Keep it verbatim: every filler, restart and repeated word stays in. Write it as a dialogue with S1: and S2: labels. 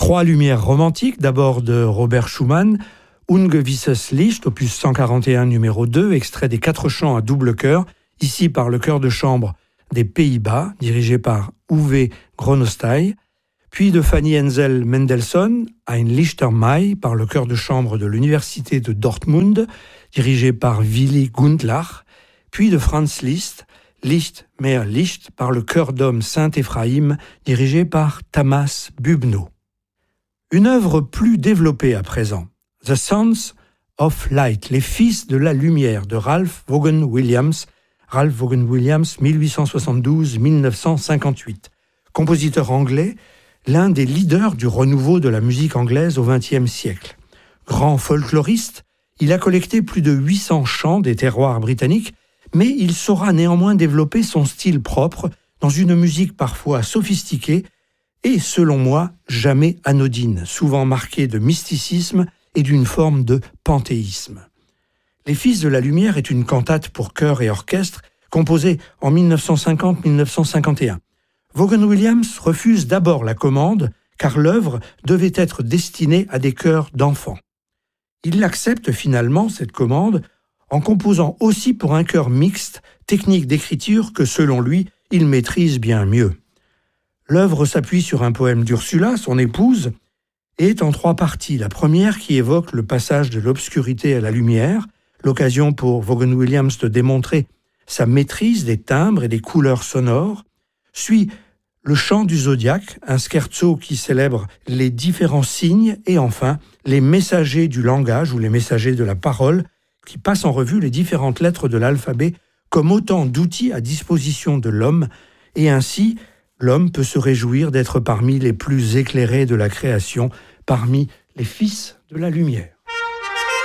S1: Trois lumières romantiques, d'abord de Robert Schumann, Ungewisses Licht, opus cent quarante et un, numéro deux, extrait des quatre chants à double chœur, ici par le chœur de chambre des Pays-Bas, dirigé par Uwe Gronostai, puis de Fanny Hensel Mendelssohn, Ein Lichter Mai, par le chœur de chambre de l'Université de Dortmund, dirigé par Willy Gundlach, puis de Franz Liszt, Licht mehr Licht, par le chœur d'homme Saint-Éphraïm, dirigé par Tamas Bubno. Une œuvre plus développée à présent, The Sons of Light, les fils de la lumière, de Ralph Vaughan Williams, Ralph Vaughan Williams, mille huit cent soixante-douze à mille neuf cent cinquante-huit. Compositeur anglais, l'un des leaders du renouveau de la musique anglaise au vingtième siècle. Grand folkloriste, il a collecté plus de huit cents chants des terroirs britanniques, mais il saura néanmoins développer son style propre dans une musique parfois sophistiquée et, selon moi, jamais anodine, souvent marquée de mysticisme et d'une forme de panthéisme. Les Fils de la Lumière est une cantate pour chœur et orchestre composée en mille neuf cent cinquante à mille neuf cent cinquante et un. Vaughan Williams refuse d'abord la commande car l'œuvre devait être destinée à des chœurs d'enfants. Il accepte finalement cette commande en composant aussi pour un chœur mixte, technique d'écriture que selon lui, il maîtrise bien mieux. L'œuvre s'appuie sur un poème d'Ursula, son épouse, et est en trois parties. La première qui évoque le passage de l'obscurité à la lumière, l'occasion pour Vaughan Williams de démontrer sa maîtrise des timbres et des couleurs sonores, suit le chant du zodiaque, un scherzo qui célèbre les différents signes, et enfin les messagers du langage ou les messagers de la parole, qui passent en revue les différentes lettres de l'alphabet comme autant d'outils à disposition de l'homme, et ainsi l'homme peut se réjouir d'être parmi les plus éclairés de la création, parmi les fils de la lumière.